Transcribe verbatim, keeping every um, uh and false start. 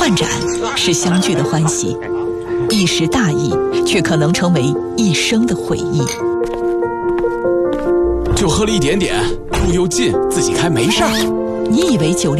断盏是相聚的欢喜，一时大意却可能成为一生的回忆。 就喝了一点点，路又近，自己开没事儿。 你以为酒